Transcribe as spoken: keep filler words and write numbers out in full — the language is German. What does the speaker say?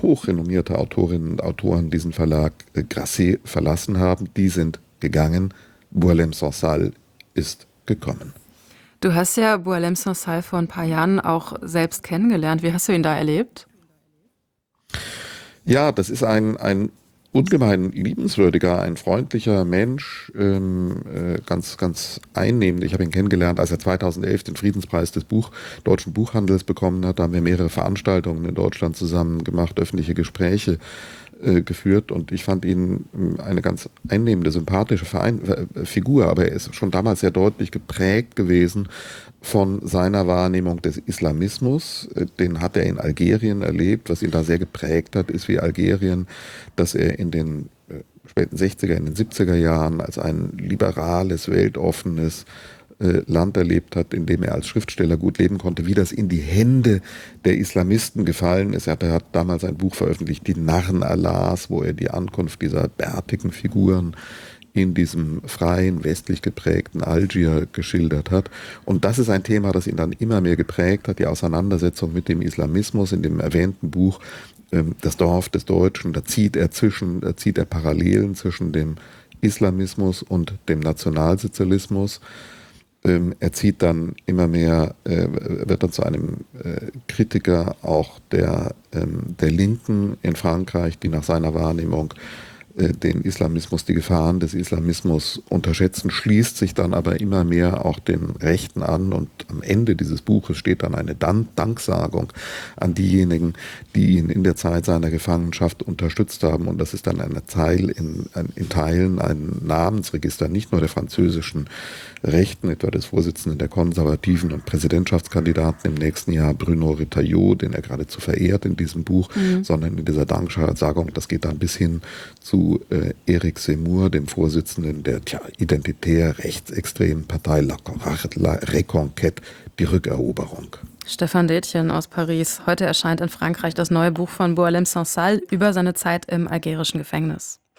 hochrenommierte Autorinnen und Autoren diesen Verlag äh, Grasset verlassen haben. Die sind gegangen. Boualem Sansal ist gekommen. Du hast ja Boualem Sansal vor ein paar Jahren auch selbst kennengelernt. Wie hast du ihn da erlebt? Ja, das ist ein, ein ungemein liebenswürdiger, ein freundlicher Mensch, ähm, äh, ganz, ganz einnehmend. Ich habe ihn kennengelernt, als er zweitausendelf den Friedenspreis des Buch, deutschen Buchhandels bekommen hat. Da haben wir mehrere Veranstaltungen in Deutschland zusammen gemacht, öffentliche Gespräche äh, geführt, und ich fand ihn äh, eine ganz einnehmende, sympathische Verein äh, Figur, aber er ist schon damals sehr deutlich geprägt gewesen von seiner Wahrnehmung des Islamismus. Äh, Den hat er in Algerien erlebt. Was ihn da sehr geprägt hat, ist wie Algerien, dass er in den äh, späten sechziger, in den siebziger Jahren als ein liberales, weltoffenes äh, Land erlebt hat, in dem er als Schriftsteller gut leben konnte, wie das in die Hände der Islamisten gefallen ist. Er hat, er hat damals ein Buch veröffentlicht, Die Narren Allahs, wo er die Ankunft dieser bärtigen Figuren in diesem freien, westlich geprägten Algier geschildert hat. Und das ist ein Thema, das ihn dann immer mehr geprägt hat, die Auseinandersetzung mit dem Islamismus. In dem erwähnten Buch ähm, Das Dorf des Deutschen, da zieht er zwischen, da zieht er Parallelen zwischen dem Islamismus und dem Nationalsozialismus. Ähm, er zieht dann immer mehr, äh, wird dann zu einem äh, Kritiker auch der, ähm, der Linken in Frankreich, die nach seiner Wahrnehmung äh, den Islamismus, die Gefahren des Islamismus unterschätzen, schließt sich dann aber immer mehr auch den Rechten an, und am Ende dieses Buches steht dann eine Dan- Danksagung an diejenigen, die ihn in der Zeit seiner Gefangenschaft unterstützt haben, und das ist dann eine Teil in, in Teilen ein Namensregister, nicht nur der französischen Rechten, etwa des Vorsitzenden der Konservativen und Präsidentschaftskandidaten im nächsten Jahr, Bruno Retailleau, den er geradezu verehrt in diesem Buch, mhm. sondern in dieser Danksagung, das geht dann bis hin zu äh, Eric Zemmour, dem Vorsitzenden der tja, identitär rechtsextremen Partei La, La Reconquête, die Rückeroberung. Stefan Detjen aus Paris. Heute erscheint in Frankreich das neue Buch von Boualem Sansal über seine Zeit im algerischen Gefängnis.